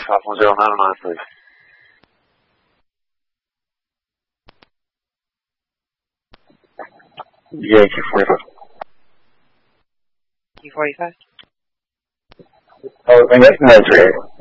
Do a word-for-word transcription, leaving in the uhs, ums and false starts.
five one zero nine nine, please. Yeah, Q forty-five. Q forty-five? Oh, and that's nine three eight.